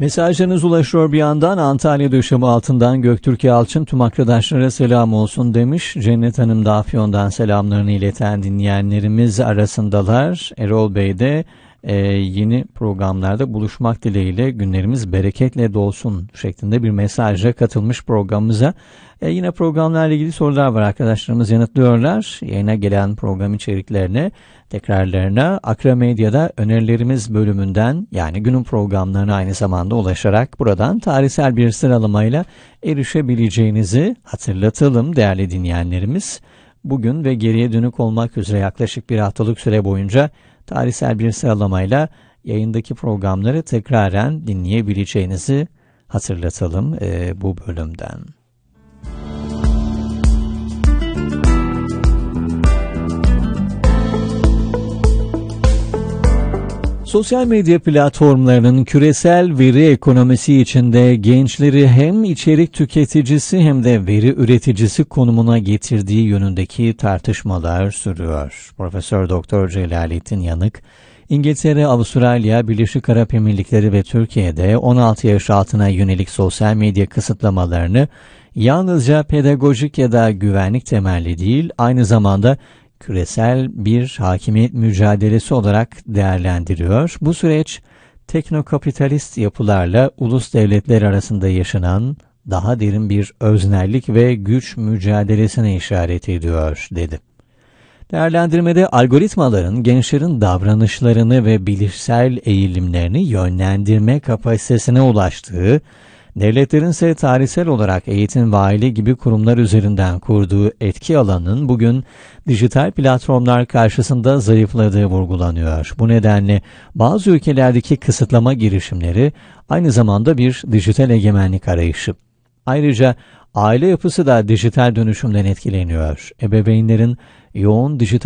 Mesajlarınız ulaşıyor bir yandan. Antalya döşemi altından Göktürk Yalçın tüm arkadaşlara selam olsun demiş. Cennet Hanım da Afyon'dan selamlarını ileten dinleyenlerimiz arasındalar. Erol Bey de yeni programlarda buluşmak dileğiyle günlerimiz bereketle dolsun şeklinde bir mesajla katılmış programımıza. Yine programlarla ilgili sorular var, arkadaşlarımız yanıtlıyorlar. Yayına gelen program içeriklerine, tekrarlarına Akra Medya'da önerilerimiz bölümünden, yani günün programlarına aynı zamanda ulaşarak buradan tarihsel bir sıralamayla erişebileceğinizi hatırlatalım değerli dinleyenlerimiz. Bugün ve geriye dönük olmak üzere yaklaşık bir haftalık süre boyunca tarihsel bir sıralamayla yayındaki programları tekraren dinleyebileceğinizi hatırlatalım bu bölümden. Sosyal medya platformlarının küresel veri ekonomisi içinde gençleri hem içerik tüketicisi hem de veri üreticisi konumuna getirdiği yönündeki tartışmalar sürüyor. Profesör Doktor Celalettin Yanık, İngiltere, Avustralya, Birleşik Arap Emirlikleri ve Türkiye'de 16 yaş altına yönelik sosyal medya kısıtlamalarını yalnızca pedagojik ya da güvenlik temelli değil, aynı zamanda küresel bir hakimiyet mücadelesi olarak değerlendiriyor. Bu süreç teknokapitalist yapılarla ulus devletler arasında yaşanan daha derin bir öznellik ve güç mücadelesine işaret ediyor, dedi. Değerlendirmede algoritmaların gençlerin davranışlarını ve bilişsel eğilimlerini yönlendirme kapasitesine ulaştığı, devletlerin ise tarihsel olarak eğitim ve aile gibi kurumlar üzerinden kurduğu etki alanının bugün dijital platformlar karşısında zayıfladığı vurgulanıyor. Bu nedenle bazı ülkelerdeki kısıtlama girişimleri aynı zamanda bir dijital egemenlik arayışı. Ayrıca aile yapısı da dijital dönüşümden etkileniyor. Ebeveynlerin yoğun dijital